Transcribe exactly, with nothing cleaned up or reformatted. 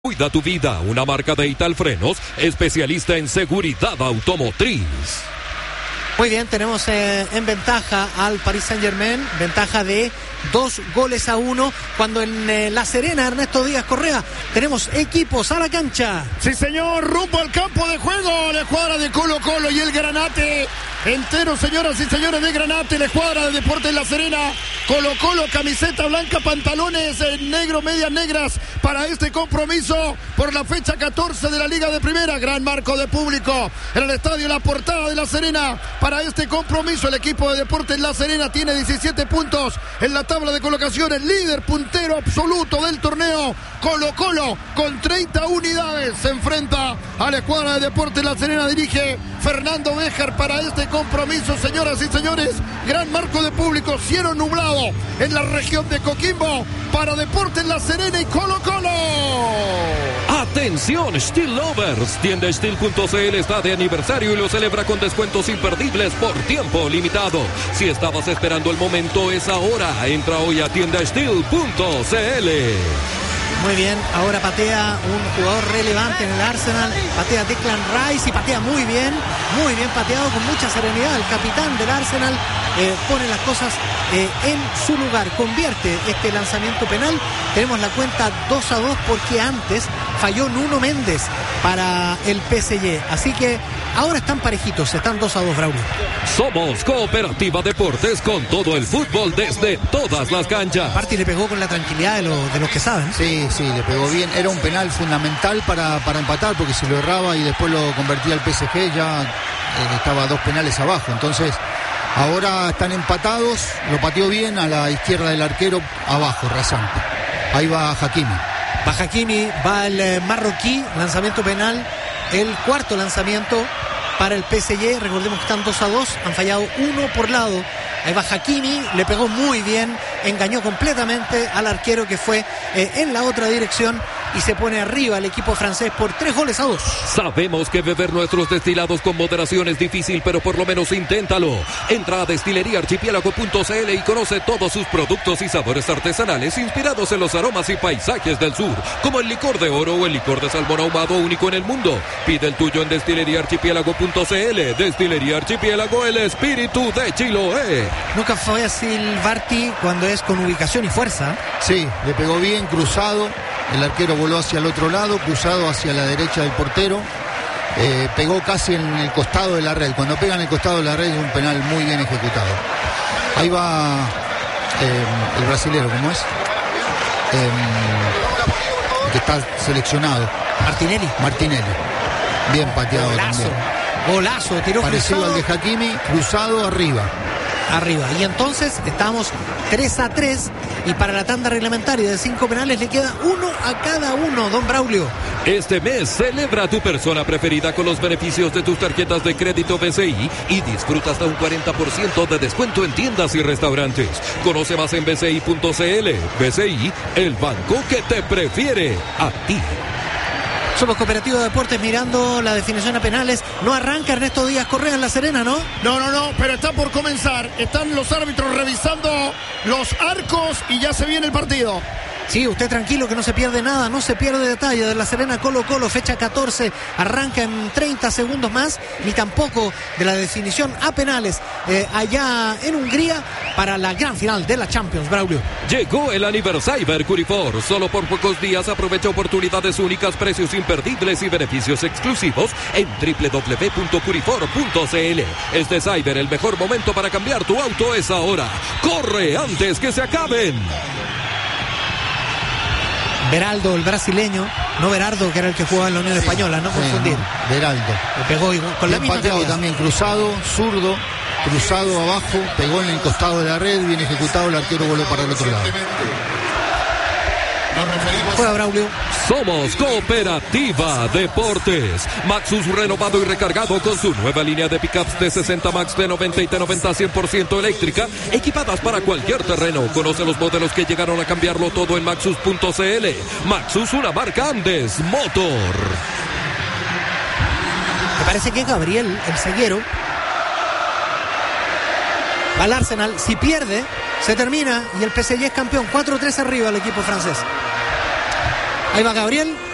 Cuida tu vida, una marca de Italfrenos, especialista en seguridad automotriz. Muy bien, tenemos eh, en ventaja al Paris Saint-Germain, ventaja de dos goles a uno, cuando en eh, La Serena, Ernesto Díaz Correa, tenemos equipos a la cancha. Sí, señor, rumbo al campo de juego, la escuadra de Colo Colo y el Granate entero, señoras y señores, de Granate, la escuadra de Deportes La Serena. Colo Colo, camiseta blanca, pantalones en negro, medias negras para este compromiso por la fecha catorce de la Liga de Primera. Gran marco de público en el estadio La Portada de La Serena para este compromiso. El equipo de Deportes La Serena tiene diecisiete puntos en la tabla de colocaciones, líder puntero absoluto del torneo. Colo Colo con treinta unidades se enfrenta a la escuadra de Deportes La Serena. Dirige Fernando Béjar para este compromiso, señoras y señores. Gran marco de público, cielo nublado en la región de Coquimbo para Deportes La Serena y Colo Colo. Atención, Steel Lovers. Tienda Steel punto c l está de aniversario y lo celebra con descuentos imperdibles por tiempo limitado. Si estabas esperando el momento, es ahora. Entra hoy a tienda Steel punto c l. Muy bien, ahora patea un jugador relevante en el Arsenal, patea Declan Rice y patea muy bien, muy bien pateado, con mucha serenidad. El capitán del Arsenal eh, pone las cosas eh, en su lugar, convierte este lanzamiento penal. Tenemos la cuenta dos a dos porque antes falló Nuno Méndez para el P S G, así que ahora están parejitos, están dos a dos, Braulio. Somos Cooperativa Deportes con todo el fútbol desde todas las canchas. Aparte le pegó con la tranquilidad de, lo, de los que saben. Sí, sí, le pegó bien. Era un penal fundamental para, para empatar, porque si lo erraba y después lo convertía al P S G, ya eh, estaba dos penales abajo. Entonces, ahora están empatados. Lo pateó bien a la izquierda del arquero, abajo, rasante. Ahí va Hakimi. Va Hakimi, va el eh, marroquí, lanzamiento penal, el cuarto lanzamiento para el P S G. Recordemos que están dos a dos, han fallado uno por lado. Ahí va Hakimi, le pegó muy bien, engañó completamente al arquero que fue eh, en la otra dirección y se pone arriba el equipo francés por tres goles a dos. Sabemos que beber nuestros destilados con moderación es difícil, pero por lo menos inténtalo. Entra a destilería archipiélago punto c l y conoce todos sus productos y sabores artesanales inspirados en los aromas y paisajes del sur, como el licor de oro o el licor de salmón ahumado único en el mundo. Pide el tuyo en destilería archipiélago punto c l. Destilería Archipiélago, el espíritu de Chiloé. Nunca fue así el Barty cuando es con ubicación y fuerza. Sí, le pegó bien, cruzado. El arquero voló hacia el otro lado, cruzado hacia la derecha del portero. Eh, pegó casi en el costado de la red. Cuando pega en el costado de la red es un penal muy bien ejecutado. Ahí va eh, el brasilero, ¿cómo es? Eh, el que está seleccionado. Martinelli. Martinelli. Bien pateado Golazo. también. Golazo, tiró parecido cruzado. al de Hakimi, cruzado arriba. Arriba. Y entonces estamos tres a tres y para la tanda reglamentaria de cinco penales le queda uno a cada uno, don Braulio. Este mes celebra a tu persona preferida con los beneficios de tus tarjetas de crédito B C I y disfruta hasta un cuarenta por ciento de descuento en tiendas y restaurantes. Conoce más en b c i punto c l. B C I, el banco que te prefiere a ti. Somos Cooperativa de Deportes mirando la definición a penales. No arranca Ernesto Díaz Correa en La Serena, ¿no? No, no, no, pero está por comenzar. Están los árbitros revisando los arcos y ya se viene el partido. Sí, usted tranquilo que no se pierde nada, no se pierde detalle de La Serena Colo Colo, fecha catorce, arranca en treinta segundos más, ni tampoco de la definición a penales eh, allá en Hungría para la gran final de la Champions, Braulio. Llegó el aniversario Curifor. Solo por pocos días aprovecha oportunidades únicas, precios imperdibles y beneficios exclusivos en doble u doble u doble u punto curifor punto c l. Este Cyber, el mejor momento para cambiar tu auto es ahora. ¡Corre antes que se acaben! Beraldo, el brasileño, no Berardo, que era el que jugaba en la Unión Sí, Española, no sí, confundir. no, Beraldo. Le pegó igual, con la Bien misma pateado calidad. también, cruzado, zurdo, cruzado abajo, pegó en el costado de la red, bien ejecutado, el arquero voló para el otro lado. Juega Braulio. Somos Cooperativa Deportes. Maxus renovado y recargado con su nueva línea de pickups T sesenta Max, T noventa y T noventa cien por ciento eléctrica, equipadas para cualquier terreno. Conoce los modelos que llegaron a cambiarlo todo en maxus punto c l. Maxus, una marca Andes Motor. Me parece que Gabriel, el ceguero, va al Arsenal. Si pierde, se termina y el P S G es campeón. cuatro tres arriba el equipo francés. Ahí va Gabriel,